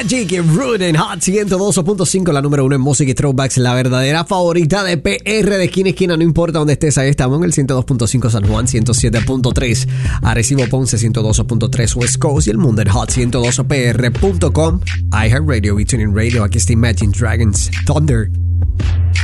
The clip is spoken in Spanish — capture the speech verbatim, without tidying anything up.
Magic y Rude en Hot ciento dos punto cinco, la número uno en música y throwbacks, la verdadera favorita de P R, de esquina a esquina, no importa dónde estés, ahí estamos en el ciento dos punto cinco San Juan, ciento siete punto tres Arecibo, Ponce, ciento dos punto tres West Coast y el mundo en hot ciento dos P R punto com, iHeartRadio y TuneIn Radio. Aquí está Imagine Dragons, Thunder.